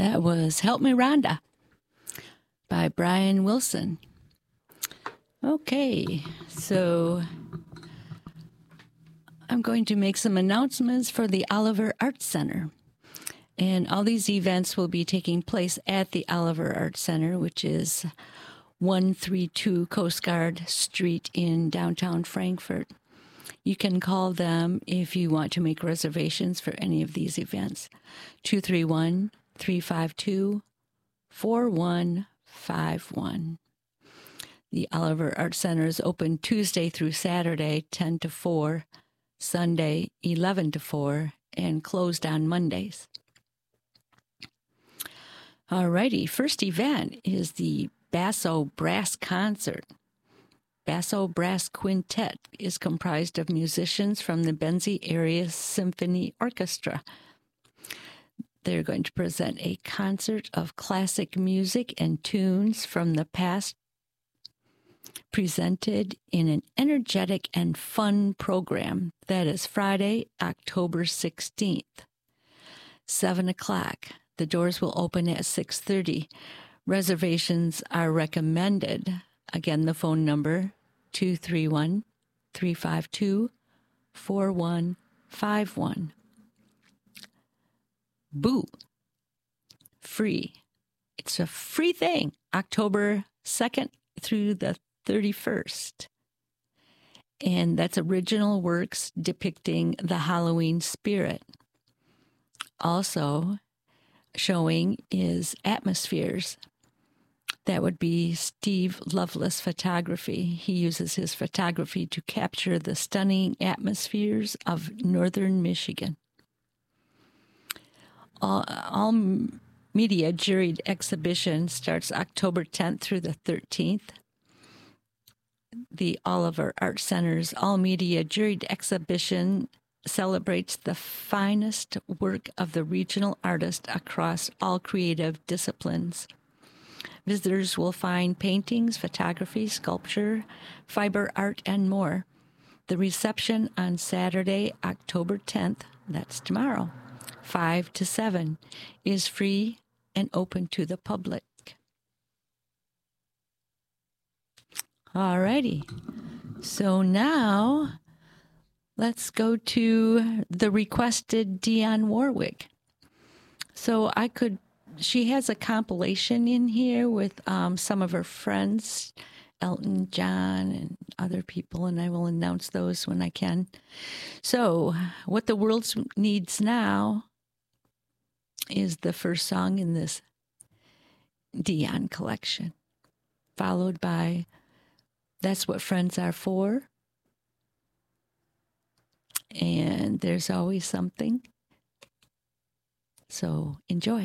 That was Help Me Rhonda by Brian Wilson. Okay, so I'm going to make some announcements for the Oliver Arts Center. And all these events will be taking place at the Oliver Arts Center, which is 132 Coast Guard Street in downtown Frankfort. You can call them if you want to make reservations for any of these events. 231-352-4151. The Oliver Arts Center is open Tuesday through Saturday, 10 to 4, Sunday, 11 to 4, and closed on Mondays. Alrighty, first event is the Basso Brass Concert. Basso Brass Quintet is comprised of musicians from the Benzie Area Symphony Orchestra. They're going to present a concert of classic music and tunes from the past, presented in an energetic and fun program. That is Friday, October 16th, 7 o'clock. The doors will open at 6:30. Reservations are recommended. Again, the phone number, 231-352-4151. Boo. Free. It's a free thing, October 2nd through the 31st. And that's original works depicting the Halloween spirit. Also showing is Atmospheres. That would be Steve Loveless photography. He uses his photography to capture the stunning atmospheres of northern Michigan. All media juried exhibition starts October 10th through the 13th. The Oliver Arts Center's All Media Juried Exhibition celebrates the finest work of the regional artist across all creative disciplines. Visitors will find paintings, photography, sculpture, fiber art, and more. The reception on Saturday, October 10th, that's tomorrow, 5 to 7, is free and open to the public. Alrighty, so now let's go to the requested Dionne Warwick. So she has a compilation in here with some of her friends, Elton John and other people, and I will announce those when I can. So, What the World Needs Now is the first song in this Dionne collection, followed by That's What Friends Are For, and There's Always Something. So enjoy.